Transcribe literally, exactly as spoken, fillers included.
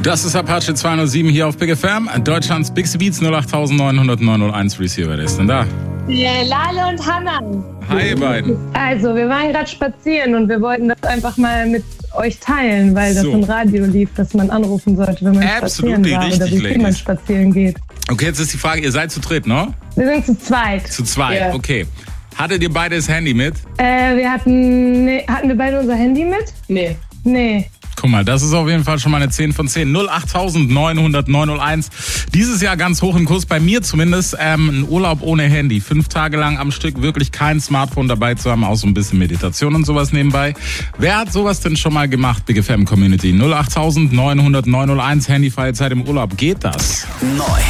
Das ist Apache zweihundertsieben hier auf Big F M. Deutschlands Bigste Beats null acht neun null null neun null eins Receiver. Wer ist denn da? Ja, Lale und Hannah. Hi, ihr beiden. Also, wir waren gerade spazieren und wir wollten das einfach mal mit euch teilen, weil das So. im Radio lief, dass man anrufen sollte, wenn man Absolut spazieren war richtig, oder wie viel man Ladies. spazieren geht. Okay, jetzt ist die Frage, ihr seid zu dritt, ne? Wir sind zu zweit. Zu zweit, Ja. okay. Hattet ihr beide das Handy mit? Äh, wir hatten, nee, hatten wir beide unser Handy mit? Nee. Nee. Guck mal, das ist auf jeden Fall schon mal eine zehn von zehn. null acht neun null null neun null eins. Dieses Jahr ganz hoch im Kurs, bei mir zumindest. Ähm, ein Urlaub ohne Handy. Fünf Tage lang am Stück wirklich kein Smartphone dabei zu haben, auch so ein bisschen Meditation und sowas nebenbei. Wer hat sowas denn schon mal gemacht, Big F M Community? null acht neun null null neun null eins, handyfreie Zeit im Urlaub. Geht das? Neu.